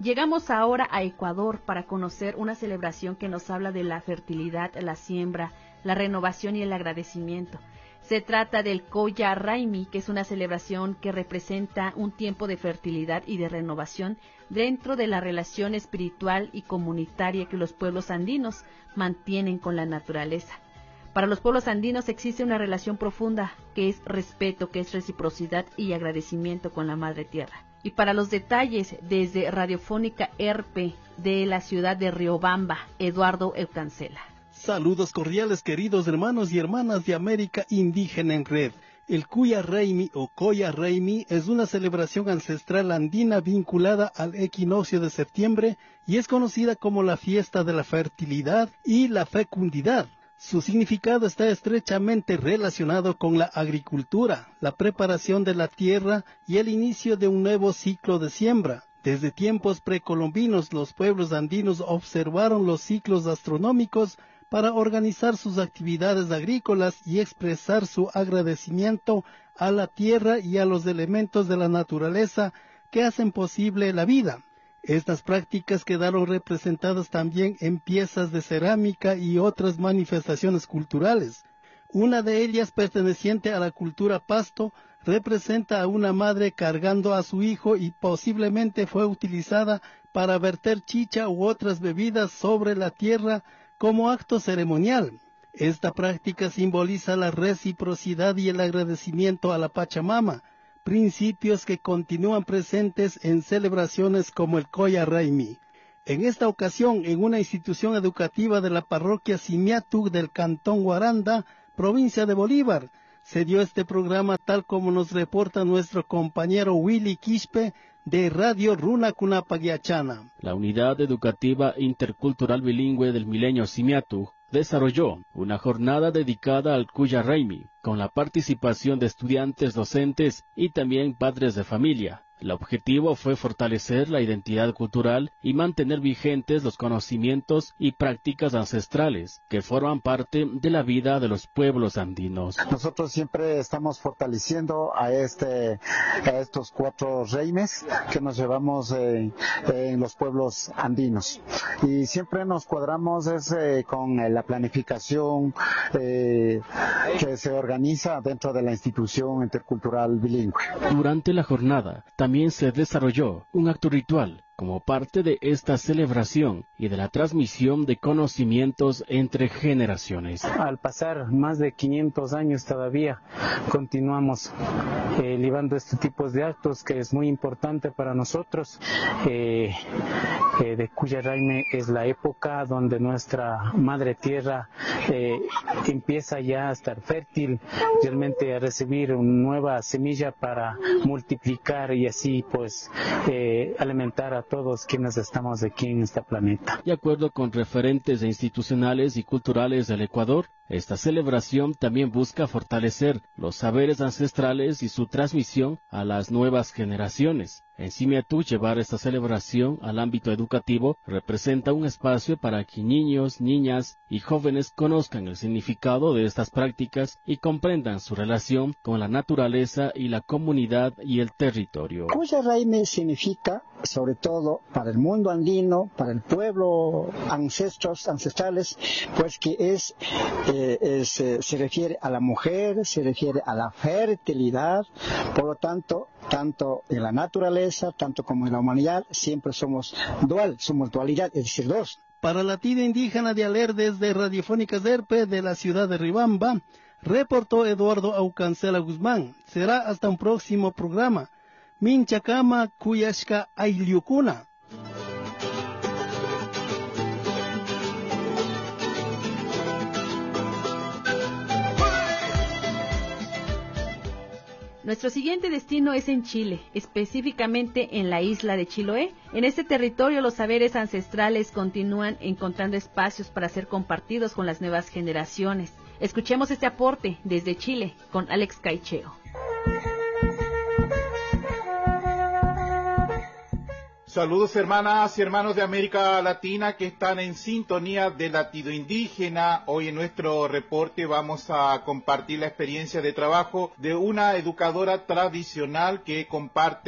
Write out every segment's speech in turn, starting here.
Llegamos ahora a Ecuador para conocer una celebración que nos habla de la fertilidad, la siembra, la renovación y el agradecimiento. Se trata del Coya Raimi, que es una celebración que representa un tiempo de fertilidad y de renovación dentro de la relación espiritual y comunitaria que los pueblos andinos mantienen con la naturaleza. Para los pueblos andinos existe una relación profunda que es respeto, que es reciprocidad y agradecimiento con la Madre Tierra. Y para los detalles, desde Radiofónica ERPE de la ciudad de Riobamba, Eduardo Eucancela. Saludos cordiales, queridos hermanos y hermanas de América Indígena en Red. El Cuya Raimi o Coya Raimi es una celebración ancestral andina vinculada al equinoccio de septiembre y es conocida como la fiesta de la fertilidad y la fecundidad. Su significado está estrechamente relacionado con la agricultura, la preparación de la tierra y el inicio de un nuevo ciclo de siembra. Desde tiempos precolombinos, los pueblos andinos observaron los ciclos astronómicos para organizar sus actividades agrícolas y expresar su agradecimiento a la tierra y a los elementos de la naturaleza que hacen posible la vida. Estas prácticas quedaron representadas también en piezas de cerámica y otras manifestaciones culturales. Una de ellas, perteneciente a la cultura pasto, representa a una madre cargando a su hijo y posiblemente fue utilizada para verter chicha u otras bebidas sobre la tierra como acto ceremonial. Esta práctica simboliza la reciprocidad y el agradecimiento a la Pachamama, principios que continúan presentes en celebraciones como el Coya Raimi. En esta ocasión, en una institución educativa de la parroquia Simiatu del Cantón Guaranda, provincia de Bolívar, se dio este programa tal como nos reporta nuestro compañero Willy Quispe de Radio Runa Cunapaguiachana. La Unidad Educativa Intercultural Bilingüe del Milenio Simiatu desarrolló una jornada dedicada al Cuya Raimi, con la participación de estudiantes, docentes y también padres de familia. El objetivo fue fortalecer la identidad cultural y mantener vigentes los conocimientos y prácticas ancestrales que forman parte de la vida de los pueblos andinos. Nosotros siempre estamos fortaleciendo a estos 4 reimes que nos llevamos en los pueblos andinos. Y siempre nos cuadramos con la planificación que se organiza dentro de la institución intercultural bilingüe. Durante la jornada, también se desarrolló un acto ritual como parte de esta celebración y de la transmisión de conocimientos entre generaciones. Al pasar más de 500 años todavía continuamos llevando este tipo de actos que es muy importante para nosotros. De Cuya Raimi es la época donde nuestra madre tierra empieza ya a estar fértil, realmente a recibir una nueva semilla para multiplicar y así pues alimentar a todos quienes estamos aquí en este planeta. De acuerdo con referentes institucionales y culturales del Ecuador, esta celebración también busca fortalecer los saberes ancestrales y su transmisión a las nuevas generaciones. En Simiatu, llevar esta celebración al ámbito educativo representa un espacio para que niños, niñas y jóvenes conozcan el significado de estas prácticas y comprendan su relación con la naturaleza y la comunidad y el territorio. Cuya Raimi significa, sobre todo para el mundo andino, para el pueblo ancestrales, pues que se refiere a la mujer, se refiere a la fertilidad. Por lo tanto en la naturaleza, tanto como en la humanidad, siempre somos dualidad, es decir, dos. Para la tida indígena de Aler desde Radiofónica ERPE de la ciudad de Riobamba, reportó Eduardo Aucancela Guzmán. Será hasta un próximo programa. Minchacama Cuyashka Ayliukuna. Nuestro siguiente destino es en Chile, específicamente en la isla de Chiloé. En este territorio los saberes ancestrales continúan encontrando espacios para ser compartidos con las nuevas generaciones. Escuchemos este aporte desde Chile con Alex Caicheo. Saludos hermanas y hermanos de América Latina que están en sintonía de Latido Indígena. Hoy en nuestro reporte vamos a compartir la experiencia de trabajo de una educadora tradicional que comparte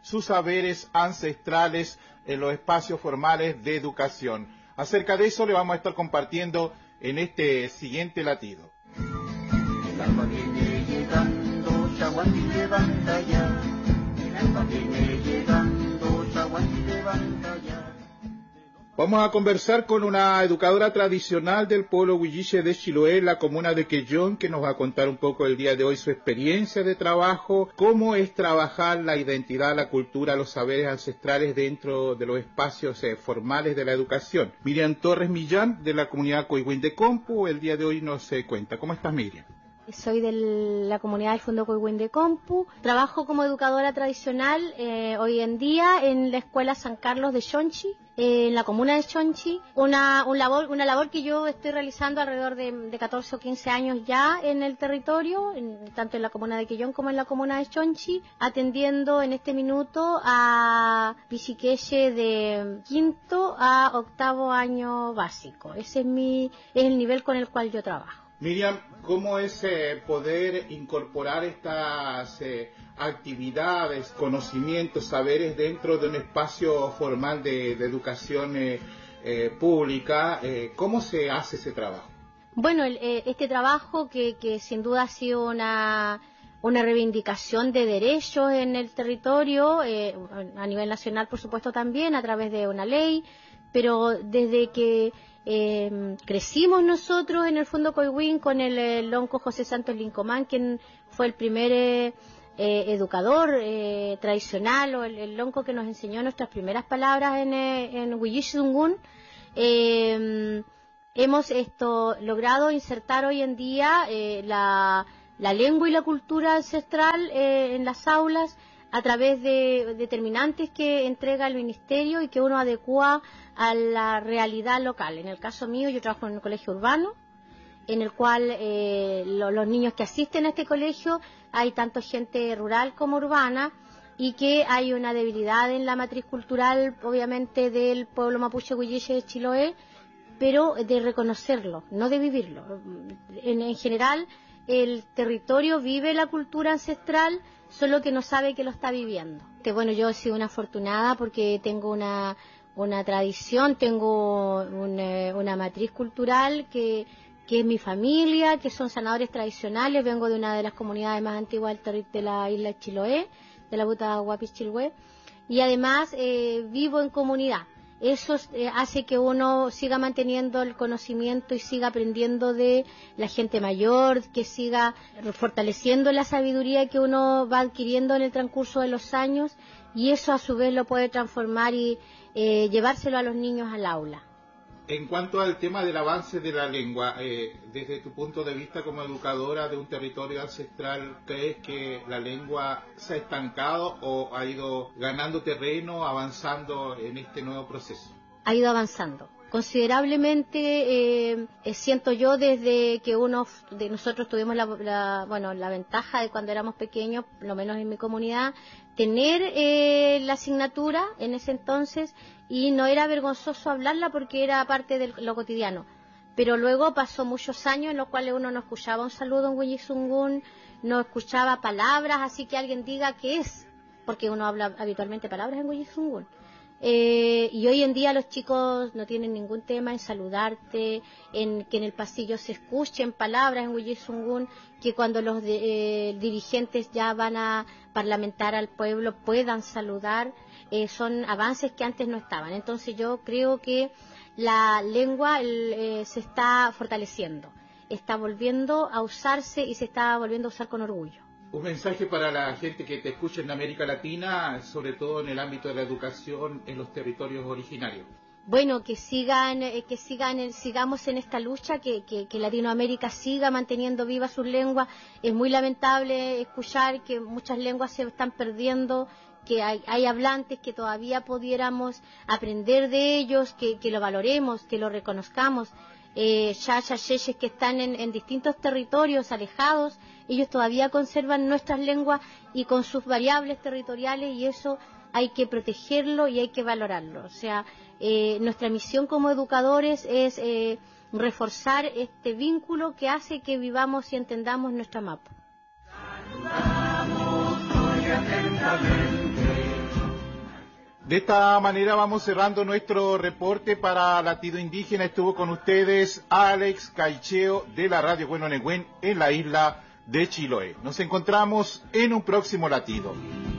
sus saberes ancestrales en los espacios formales de educación. Acerca de eso le vamos a estar compartiendo en este siguiente latido. El alba viene llegando, Chaguán levanta ya. El alba viene llegando, Chaguán levanta ya. Vamos a conversar con una educadora tradicional del pueblo huilliche de Chiloé, la comuna de Quellón, que nos va a contar un poco el día de hoy su experiencia de trabajo, cómo es trabajar la identidad, la cultura, los saberes ancestrales dentro de los espacios formales de la educación. Miriam Torres Millán, de la comunidad Coihuen de Compu, el día de hoy nos cuenta. ¿Cómo estás, Miriam? Soy de la comunidad del Fondo Coihuen de Compu. Trabajo como educadora tradicional hoy en día en la escuela San Carlos de Chonchi, en la comuna de Chonchi. Una labor que yo estoy realizando alrededor de 14 o 15 años ya en el territorio, tanto en la comuna de Quellón como en la comuna de Chonchi, atendiendo en este minuto a pichiqueche de 5º a 8º año básico. Ese es el nivel con el cual yo trabajo. Miriam, ¿cómo es poder incorporar estas actividades, conocimientos, saberes dentro de un espacio formal de educación pública? ¿Cómo se hace ese trabajo? Bueno, este trabajo que sin duda ha sido una reivindicación de derechos en el territorio, a nivel nacional por supuesto también, a través de una ley, pero desde que crecimos nosotros en el Fondo Coihuen con el lonco José Santos Lincomán, quien fue el primer educador tradicional, o el lonco que nos enseñó nuestras primeras palabras en Huilliche-Zungun. Hemos logrado insertar hoy en día la lengua y la cultura ancestral en las aulas a través de determinantes que entrega el ministerio y que uno adecua a la realidad local. En el caso mío, yo trabajo en un colegio urbano, en el cual los niños que asisten a este colegio, hay tanto gente rural como urbana, y que hay una debilidad en la matriz cultural, obviamente, del pueblo mapuche huilliche de Chiloé, pero de reconocerlo, no de vivirlo. En general, el territorio vive la cultura ancestral, solo que no sabe que lo está viviendo. Bueno, yo he sido una afortunada porque tengo una tradición, tengo una matriz cultural que es mi familia, que son sanadores tradicionales. Vengo de una de las comunidades más antiguas de la isla de Chiloé, de la Buta Guapichilhue, y además vivo en comunidad. Eso hace que uno siga manteniendo el conocimiento y siga aprendiendo de la gente mayor, que siga fortaleciendo la sabiduría que uno va adquiriendo en el transcurso de los años, y eso a su vez lo puede transformar y llevárselo a los niños al aula. En cuanto al tema del avance de la lengua, desde tu punto de vista como educadora de un territorio ancestral, ¿crees que la lengua se ha estancado o ha ido ganando terreno, avanzando en este nuevo proceso? Ha ido avanzando considerablemente. Siento yo, desde que nosotros tuvimos la ventaja de cuando éramos pequeños, lo menos en mi comunidad, tener la asignatura en ese entonces, y no era vergonzoso hablarla porque era parte de lo cotidiano. Pero luego pasó muchos años en los cuales uno no escuchaba un saludo en Huilliche-Zungun, no escuchaba palabras, así que alguien diga qué es, porque uno habla habitualmente palabras en Huilliche-Zungun. Y hoy en día los chicos no tienen ningún tema en saludarte, en que en el pasillo se escuchen palabras en Huilliche-Zungun, que cuando los dirigentes ya van a parlamentar al pueblo puedan saludar. Son avances que antes no estaban. Entonces yo creo que la lengua se está fortaleciendo, está volviendo a usarse y se está volviendo a usar con orgullo. Un mensaje para la gente que te escucha en América Latina, sobre todo en el ámbito de la educación en los territorios originarios. Bueno, que sigamos en esta lucha, que Latinoamérica siga manteniendo viva sus lenguas. Es muy lamentable escuchar que muchas lenguas se están perdiendo, que hay hablantes que todavía pudiéramos aprender de ellos, que lo valoremos, que lo reconozcamos. Yeyes que están en distintos territorios alejados, ellos todavía conservan nuestras lenguas y con sus variables territoriales, y eso hay que protegerlo y hay que valorarlo. O sea, nuestra misión como educadores es reforzar este vínculo que hace que vivamos y entendamos nuestra mapa. Saludamos muy atentamente De esta manera vamos cerrando nuestro reporte para Latido Indígena. Estuvo con ustedes Alex Caicheo de la Radio Huehuenotlen en la isla de Chiloé. Nos encontramos en un próximo Latido.